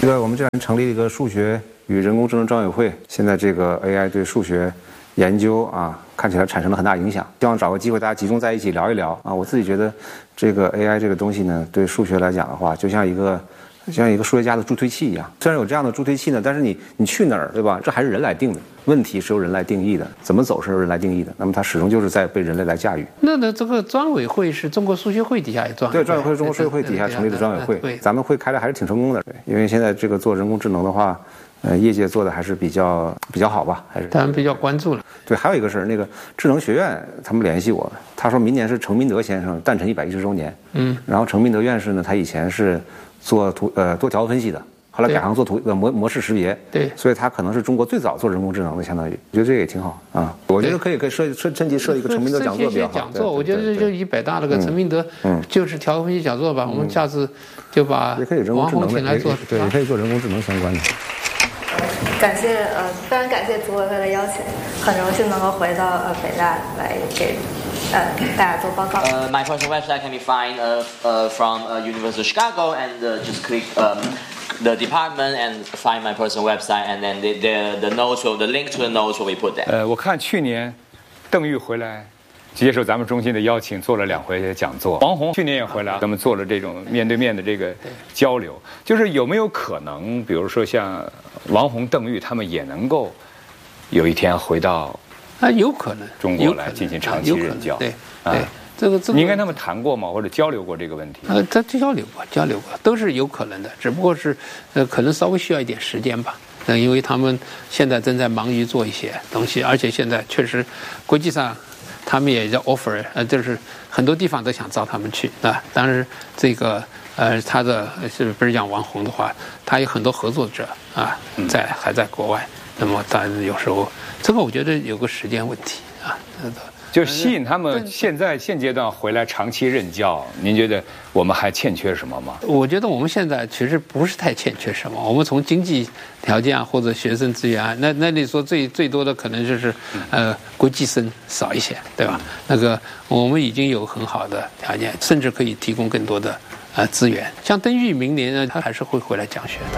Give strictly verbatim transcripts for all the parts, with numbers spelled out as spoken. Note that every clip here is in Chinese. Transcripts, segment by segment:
这个我们这两年成立一个数学与人工智能专委会，现在这个 A I 对数学研究啊，看起来产生了很大影响。希望找个机会大家集中在一起聊一聊啊。我自己觉得，这个 A I 这个东西呢，对数学来讲的话，就像一个就像一个数学家的助推器一样。虽然有这样的助推器呢，但是你你去哪儿，对吧？这还是人来定的。问题是由人来定义的，怎么走是由人来定义的。那么它始终就是在被人类来驾驭。 那呢，这个专委会是中国数学会底下也专委会。 对，专委会是中国数学会底下成立的专委会。对，咱们会开的还是挺成功的。对，因为现在这个做人工智能的话，呃，业界做的还是比较比较好吧，还是他们比较关注了。 对，还有一个是那个智能学院，他们联系我，他说明年是程明德先生诞辰一百一十周年。嗯，然后程明德院士呢，他以前是做图呃多条分析的。后来改行做图呃模模式识别， 对， 所以他可能是中国最早做人工智能的，相当于，我觉得这个也挺好啊。我觉得可以可以设设趁机设一个程明德讲座比较好。 讲座，我觉得就以北大那个程明德，嗯，就是条分析讲座吧。我们下次就把也可以人工智能请来做， 对，也可以做人工智能相关的。 感谢呃，非常感谢组委会的邀请，很荣幸能够回到呃北大来给呃大家做报告。 Uh, my personal website can be found uh, uh, from uh, University of Chicago, and uh, just click um, the department and find my personal website, and then the the, the notes will the link to the notes will be put there. 呃，我看去年邓玉回来接受咱们中心的邀请，做了两回讲座。王宏去年也回来，咱们做了这种面对面的这个交流。就是有没有可能，比如说像王宏、邓玉他们也能够有一天回到啊，有可能中国来进行长期任教？ 对对，这个这个， 您跟他们谈过吗？或者交流过这个问题？ 呃，他交流过，交流过，都是有可能的，只不过是呃，可能稍微需要一点时间吧。呃，因为他们现在正在忙于做一些东西，而且现在确实国际上。他们也在 offer， 呃，就是很多地方都想招他们去啊。当然，这个呃，他的是不是讲王宏的话，他有很多合作者啊，在还在国外。那么，当然有时候这个我觉得有个时间问题啊。 就吸引他们现在现阶段回来长期任教，您觉得我们还欠缺什么吗？ 我觉得我们现在其实不是太欠缺什么。我们从经济条件啊，或者学生资源啊，那那你说最最多的可能就是呃国际生少一些，对吧？那个我们已经有很好的条件，甚至可以提供更多的呃资源。像邓玉明年呢，他还是会回来讲学的。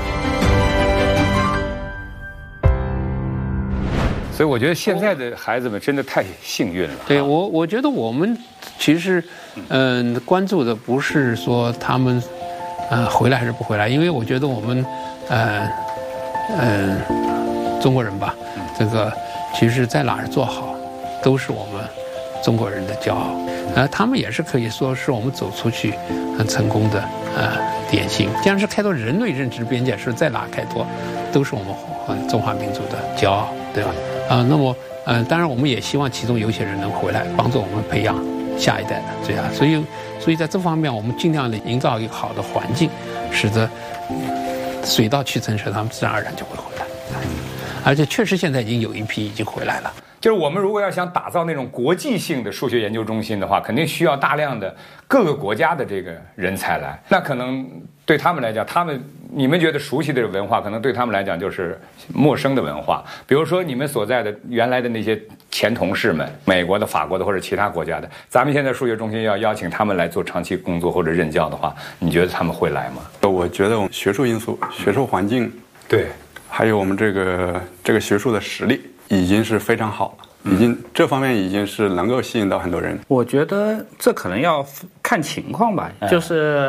所以我觉得现在的孩子们真的太幸运了。 对我，我觉得我们其实，嗯、呃，关注的不是说他们，呃，回来还是不回来，因为我觉得我们，呃，嗯、呃，中国人吧，这个其实在哪儿做好，都是我们中国人的骄傲。呃，他们也是可以说是我们走出去很成功的呃典型。既然是开拓人类认知边界，是在哪开拓，都是我们中华民族的骄傲，对吧？啊、呃，那么，呃，当然我们也希望其中有些人能回来，帮助我们培养下一代的这样。所以，所以在这方面，我们尽量的营造一个好的环境，使得水到渠成时，他们自然而然就会回来。而且，确实现在已经有一批已经回来了。 就是我们如果要想打造那种国际性的数学研究中心的话，肯定需要大量的各个国家的这个人才来。那可能对他们来讲，他们你们觉得熟悉的文化，可能对他们来讲就是陌生的文化。比如说你们所在的原来的那些前同事们，美国的、法国的或者其他国家的，咱们现在数学中心要邀请他们来做长期工作或者任教的话，你觉得他们会来吗？ 我觉得我们学术因素、学术环境， 对， 还有我们这个这个学术的实力。已经是非常好了，已经这方面已经是能够吸引到很多人。 我觉得这可能要看情况吧，就是，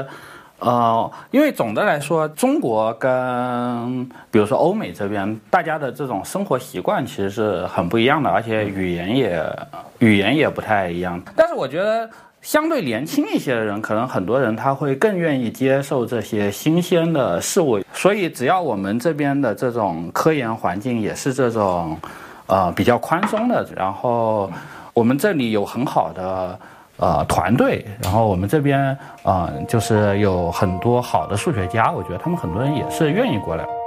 呃，因为总的来说，中国跟比如说欧美这边，大家的这种生活习惯其实是很不一样的，而且语言也语言也不太一样。但是我觉得。相对年轻一些的人，可能很多人他会更愿意接受这些新鲜的事物，所以只要我们这边的这种科研环境也是这种，呃比较宽松的，然后我们这里有很好的呃团队，然后我们这边呃就是有很多好的数学家，我觉得他们很多人也是愿意过来。